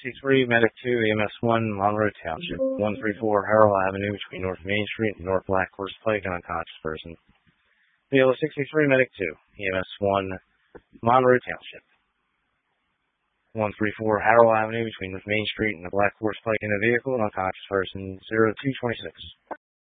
63, Medic 2, EMS 1, Monroe Township. 134, Harrell Avenue between North Main Street and North Black Horse Pike, an unconscious person. Vehicle 63, Medic 2, EMS 1, Monroe Township. 134, Harrell Avenue between North Main Street and the Black Horse Pike in a vehicle, an unconscious person. 0226.